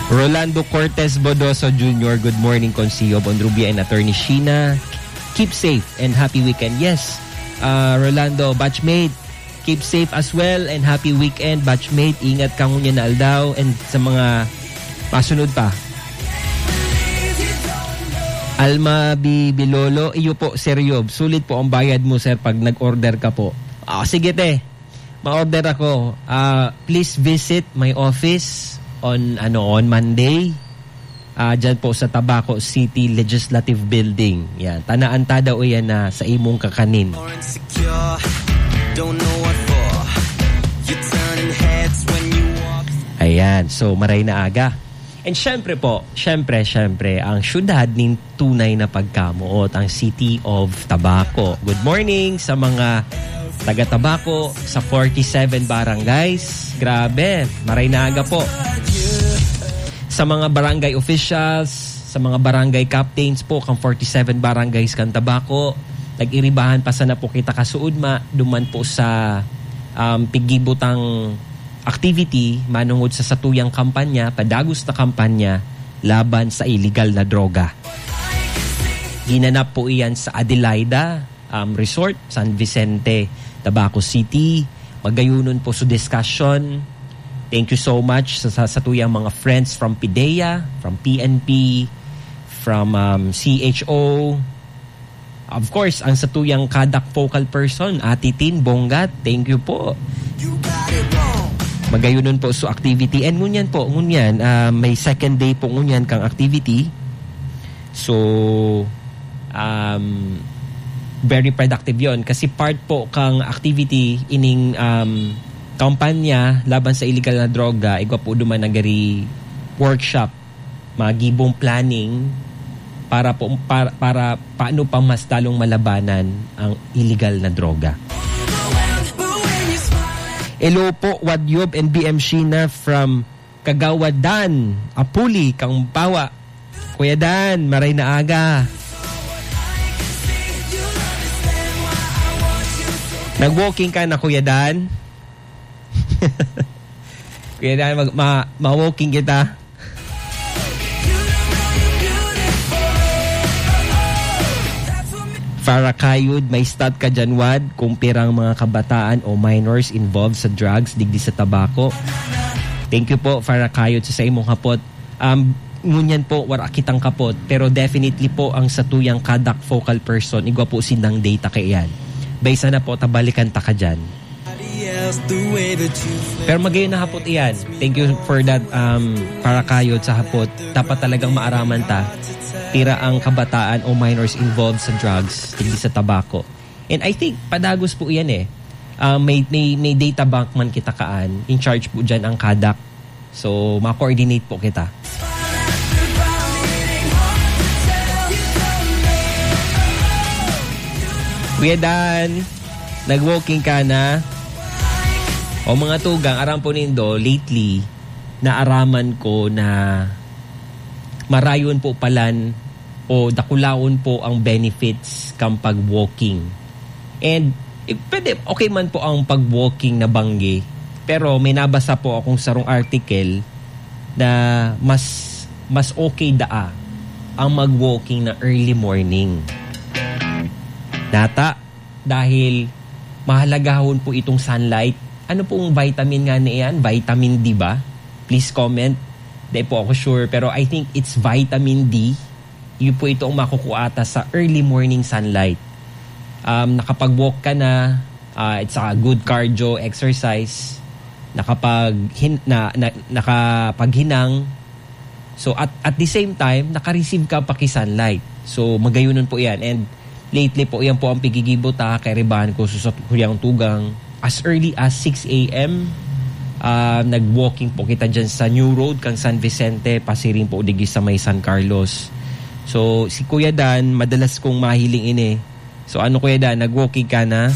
Rolando Cortez Bodoso Jr., good morning, Consiyo Bondrubia and Attorney Sheena. Keep safe and happy weekend. Yes, Rolando, batchmate, keep safe as well and happy weekend, batchmate. Ingat ka ngunya na aldaw and sa mga pasunod pa. Alma Bilolo, iyo po, Sir Yob, sulit po ang bayad mo, sir, pag nag-order ka po. Sige te, ma-order ako. Please visit my office on Monday. Diyan po sa Tabaco City Legislative Building. Yan, tanaan tada o yan na sa imong kakanin. Ayan, so maray na aga. And syempre po, syempre, ang syudad ng tunay na pagkamuot, ang City of Tabaco. Good morning sa mga taga-Tabaco sa 47 barangays. Grabe, maray na aga po. Sa mga barangay officials, sa mga barangay captains po, kang 47 barangays kan Tabaco, nag-iribahan pa sana po kita kasuudma, duman po sa pigibutang activity manungod sa satuyang kampanya, padagos na kampanya laban sa illegal na droga. Ginanap po iyan sa Adelaida Resort, San Vicente, Tabaco City. Magayunon po sa discussion. Thank you so much sa satuyang mga friends from PIDEA, from PNP, from CHO. Of course, ang satuyang kadak focal person, Ati Tin Bongat, thank you po. Magayunon po sa activity. And ngunyan po, may second day po ngunyan kang activity. So, very productive yon kasi part po kang activity ining kampanya laban sa illegal na droga. Igwa po duman nagari workshop, magibong planning para paano pa mas talong malabanan ang illegal na droga. Hello po, Wadyob and BM Sheena from Kagawadan, Apuli, Kangpawa. Kuya Dan, maray na aga. Nag-walking ka na, Kuya Dan? Kuya Dan, ma-walking kita. Farakayod, may stat ka dyan, Wad, kung pirang mga kabataan o minors involved sa drugs, digdi sa tabako. Thank you po, Farakayod, sa imong kapot. Ngunyan po, wala kitang kapot, pero definitely po ang satuyang kadak focal person, igwa po sinang data kay yan. Baysa na po, tabalikan ta ka dyan. Pero magayon na hapot iyan. Thank you for that, Farakayod, sa hapot. Dapat talagang maaraman ta tira ang kabataan o minors involved sa drugs, hindi sa tabako. And I think padagos po iyan may data bank man kita kaan. In charge po dyan ang kadak. So, ma-coordinate po kita. Kuya Dan, nag-walking ka na? O mga tugang, aram po nindo, lately, naaraman ko na marayon po palan o dakulaon po ang benefits kang pag-walking. And pwede, okay man po ang pag-walking na banggi, pero may nabasa po akong sarong article na mas okay ang mag-walking na early morning. Nata, dahil mahalagahon po itong sunlight. Ano pong vitamin nga niyan? Vitamin D ba? Please comment. Di po ako sure, pero I think it's vitamin D. Yun po ito ang makukuata sa early morning sunlight. Nakapag-walk ka na, it's a good cardio exercise. Nakapaghinang. So at the same time, naka-receive ka pa sunlight. So magayunon po yan. And lately po, yan po ang pigigibota kay Ribahan ko sa Kuryang Tugang. As early as 6 a.m., nag-walking po kita dyan sa New Road kang San Vicente, pasiring po digi sa may San Carlos. So si Kuya Dan, madalas kong mahiling ini. So ano Kuya Dan, nag-walking ka na?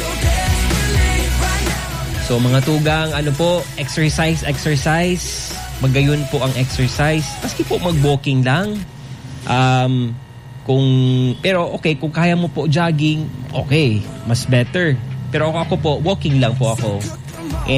So mga tugang, ano po, exercise. Magayon po ang exercise. Maski po mag-walking lang. Pero okay, kung kaya mo po jogging, okay, mas better. Pero ako po, walking lang po ako.